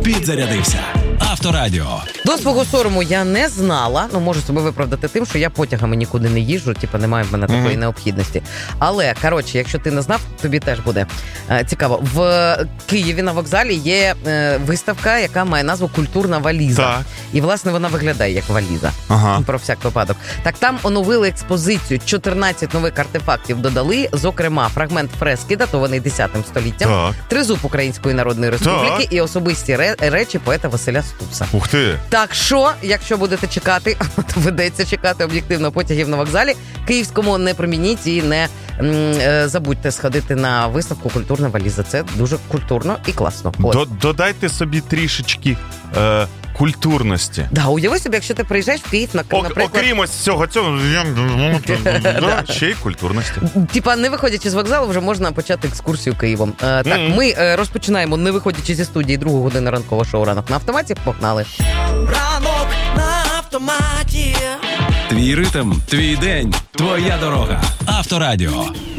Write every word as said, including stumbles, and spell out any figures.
Підзарядився. Авторадіо. До свого сорому я не знала, ну можу себе виправдати тим, що я потягами нікуди не їжджу, типу немає в мене такої mm-hmm. необхідності. Але, коротше, якщо ти не знав, тобі теж буде е, цікаво. В Києві на вокзалі є е, виставка, яка має назву «Культурна валіза». Так. І, власне, вона виглядає як валіза. Ага. Про всяк випадок. Так там оновили експозицію, чотирнадцять нових артефактів додали, зокрема, фрагмент фрески, датований десятим століттям, так. тризуб Української Народної Республіки так. і особисті ре- речі поета Василя Стуса. Ух ти! Так що, якщо будете чекати, доведеться чекати об'єктивно потягів на вокзалі, київському не промініть і не м, забудьте сходити на виставку «Культурна валіза». Це дуже культурно і класно. До, додайте собі трішечки е, культурності. Да, уяви собі, якщо ти приїжджаєш в Київ, на, Ок, наприклад... Окрім ось цього, цього ще й культурності. Типа, не виходячи з вокзалу, вже можна почати екскурсію Києвом. Е, так, mm-hmm. ми е, розпочинаємо, не виходячи зі студії, другу годину ранкового шоу «Ранок на автоматі». Погнали. Ранок на автоматі. Твій ритм, твій день, твоя дорога. Авторадіо.